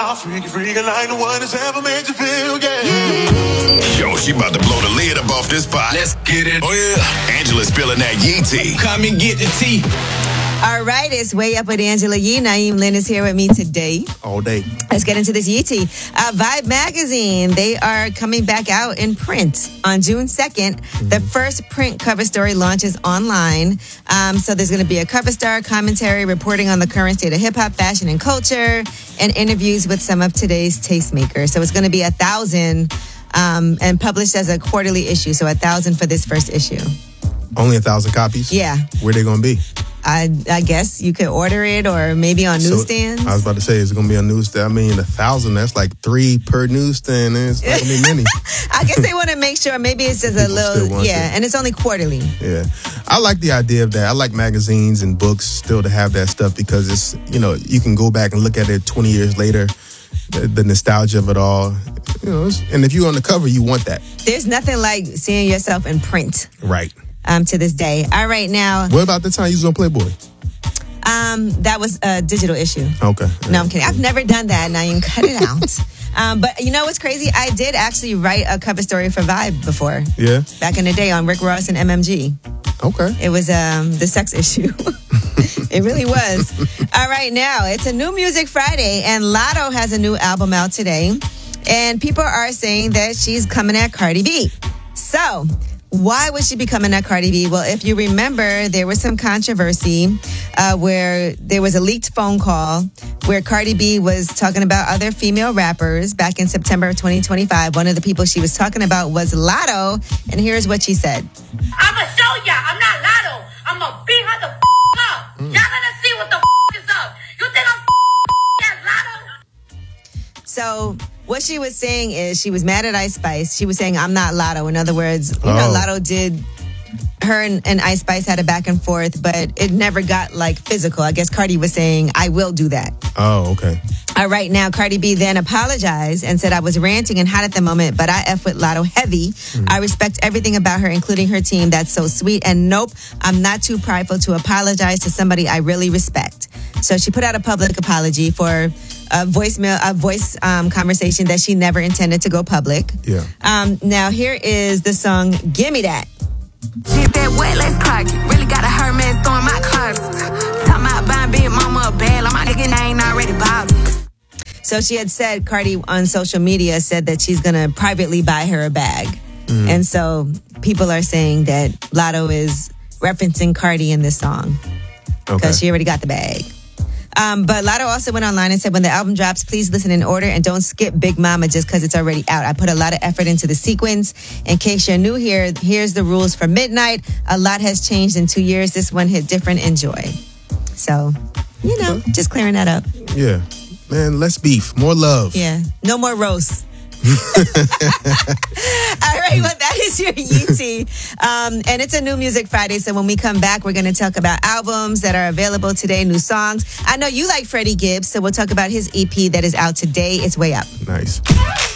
freaking like the one that's ever made you feel, yeah. Yo, she about to blow the lid up off this pot. Let's get it. Oh, yeah. Angela's spilling that Yee tea. Come and get the tea. All right, it's Way Up with Angela Yee. Naeem Lynn is here with me today. All day. Let's get into this Yee tea. Vibe Magazine, they are coming back out in print on June 2nd. The first print cover story launches online. So there's going to be a cover star, commentary, reporting on the current state of hip-hop, fashion, and culture, and interviews with some of today's tastemakers. So it's going to be 1,000 and published as a quarterly issue. So 1,000 for this first issue. Only 1,000 copies? Yeah. Where they going to be? I guess you could order it or maybe on newsstands. I was about to say, is it going to be on newsstand? I mean, 1,000, that's like 3 per newsstand. It's not going to be many. I guess they want to make sure maybe it's just a little, and it's only quarterly. Yeah. I like the idea of that. I like magazines and books still to have that stuff because it's, you can go back and look at it 20 years later, the nostalgia of it all. And if you're on the cover, you want that. There's nothing like seeing yourself in print. Right. To this day. All right, now. What about the time you was on Playboy? That was a digital issue. Okay. No, I'm kidding. I've never done that. Now you can cut it out. But you know what's crazy? I did actually write a cover story for Vibe before. Yeah. Back in the day on Rick Ross and MMG. Okay. It was the sex issue. It really was. All right, now it's a new Music Friday, and Latto has a new album out today, and people are saying that she's coming at Cardi B. So, why would she be coming at Cardi B? Well, if you remember, there was some controversy where there was a leaked phone call where Cardi B was talking about other female rappers back in September of 2025. One of the people she was talking about was Latto, and here's what she said. I'ma show ya, I'm not Latto. I'ma beat her the up. Y'all gonna see what the is up. You think I'm Latto? So what she was saying is she was mad at Ice Spice. She was saying, I'm not Latto. In other words, Latto did, her and Ice Spice had a back and forth, but it never got physical. I guess Cardi was saying, I will do that. Oh, okay. All right, now Cardi B then apologized and said, I was ranting and hot at the moment, but I F with Latto heavy. I respect everything about her, including her team. That's so sweet. And nope, I'm not too prideful to apologize to somebody I really respect. So she put out a public apology for a voice conversation that she never intended to go public. Yeah. Now here is the song "Gimme That." Shit that wet, let's clock it. Really got a Hermes throwing my closet. Talking about buying big mama a bag. Like my nigga ain't already bought it. So she had said, Cardi on social media said that she's going to privately buy her a bag. And so people are saying that Latto is referencing Cardi in this song because she already got the bag. But Latto also went online and said, when the album drops, please listen in order and don't skip Big Mama just because it's already out. I put a lot of effort into the sequence. In case you're new here, here's the rules for Midnight. A lot has changed in 2 years. This one hit different. Enjoy. So, just clearing that up. Yeah. Man, less beef. More love. Yeah. No more roast. All right, well, that is your Yee tea. And it's a new Music Friday, so when we come back, we're going to talk about albums that are available today, new songs. I know you like Freddie Gibbs, so we'll talk about his EP that is out today. It's Way Up. Nice.